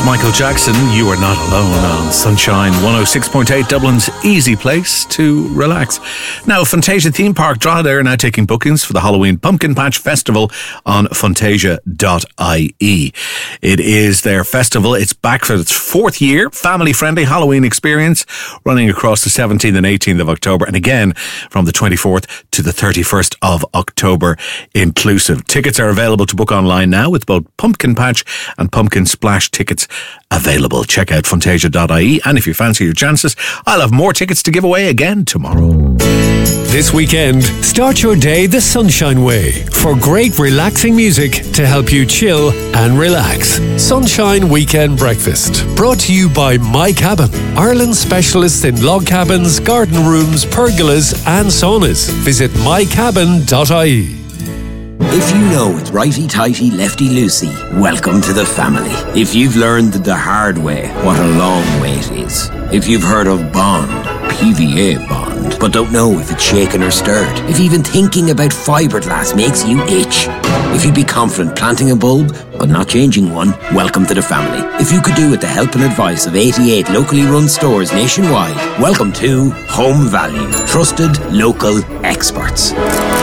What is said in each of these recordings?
Michael Jackson, You Are Not Alone on Sunshine 106.8, Dublin's easy place to relax. Now, Fantasia Theme Park Drogheda are now taking bookings for the Halloween Pumpkin Patch Festival on fantasia.ie. It is their festival. It's back for its fourth year, family-friendly Halloween experience running across the 17th and 18th of October, and again from the 24th to the 31st of October inclusive. Tickets are available to book online now with both Pumpkin Patch and Pumpkin Splash tickets available. Check out fantasia.ie, and if you fancy your chances, I'll have more tickets to give away again tomorrow. This weekend, start your day the Sunshine way for great relaxing music to help you chill and relax. Sunshine Weekend Breakfast, brought to you by My Cabin, Ireland's specialist in log cabins, garden rooms, pergolas and saunas. Visit mycabin.ie. If you know it's righty-tighty, lefty-loosey, welcome to the family. If you've learned the hard way, what a long way it is. If you've heard of Bond, PVA Bond, but don't know if it's shaken or stirred. If even thinking about fiberglass makes you itch. If you'd be confident planting a bulb, but not changing one, welcome to the family. If you could do with the help and advice of 88 locally run stores nationwide, welcome to Home Value. Trusted local experts.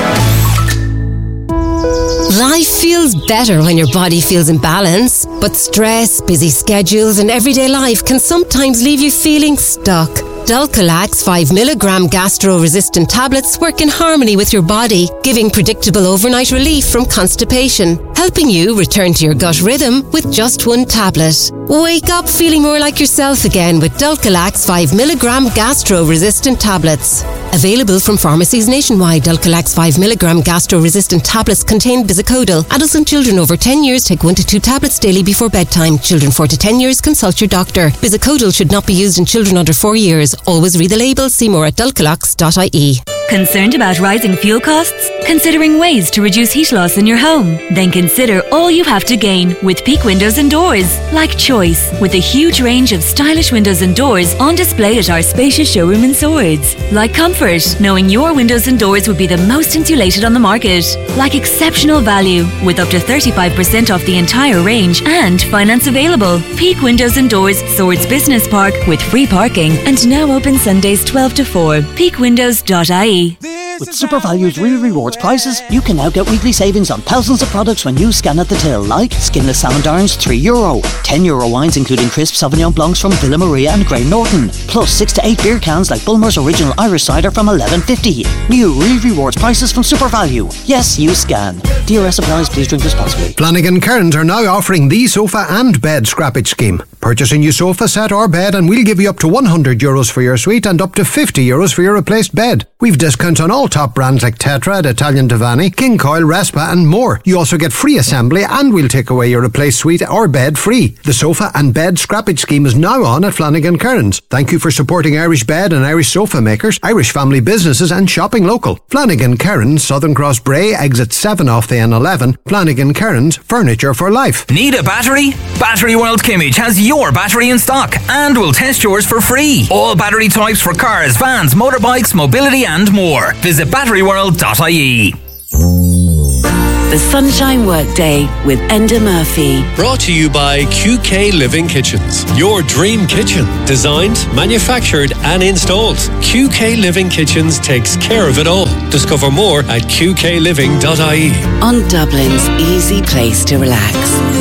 Life feels better when your body feels in balance, but stress, busy schedules and everyday life can sometimes leave you feeling stuck. Dulcolax 5mg gastro-resistant tablets work in harmony with your body, giving predictable overnight relief from constipation, helping you return to your gut rhythm with just one tablet. Wake up feeling more like yourself again with Dulcolax 5mg gastro-resistant tablets. Available from pharmacies nationwide, Dulcolax 5mg gastro-resistant tablets contain bisacodyl. Adults and children over 10 years take 1 to 2 tablets daily before bedtime. Children 4 to 10 years consult your doctor. Bisacodyl should not be used in children under 4 years. Always read the label. See more at dulcolax.ie. Concerned about rising fuel costs? Considering ways to reduce heat loss in your home? Then consider all you have to gain with Peak Windows and Doors. Like choice, with a huge range of stylish windows and doors on display at our spacious showroom in Swords. Like comfort, knowing your windows and doors would be the most insulated on the market. Like exceptional value, with up to 35% off the entire range and finance available. Peak Windows and Doors, Swords Business Park, with free parking and now open Sundays 12 to 4. peakwindows.ie. With SuperValue's Real Rewards prices, you can now get weekly savings on thousands of products when you scan at the till, like skinless salmon darns €3, €10 wines including crisp Sauvignon Blancs from Villa Maria and Grey Norton, plus 6 to 8 beer cans like Bulmer's Original Irish Cider from $11.50. New Real Rewards prices from SuperValue. Yes, you scan. DRS applies. Please drink responsibly. Flanagan Cairns are now offering the sofa and bed scrappage scheme. Purchase a new sofa set or bed and we'll give you up to €100 for your suite and up to €50 for your replaced bed. We've discounts on all top brands like Tetra, Italian Divani, King Coil, Respa and more. You also get free assembly and we'll take away your replaced suite or bed free. The sofa and bed scrappage scheme is now on at Flanagan Cairns. Thank you for supporting Irish bed and Irish sofa makers, Irish family businesses and shopping local. Flanagan Cairns, Southern Cross Bray, exit 7 off the N11. Flanagan Cairns, furniture for life. Need a battery? Battery World Kimmage has your battery in stock and will test yours for free. All battery types for cars, vans, motorbikes, mobility and more. Visit batteryworld.ie. The Sunshine Workday with Enda Murphy. Brought to you by QK Living Kitchens. Your dream kitchen. Designed, manufactured and installed. QK Living Kitchens takes care of it all. Discover more at qkliving.ie. On Dublin's easy place to relax.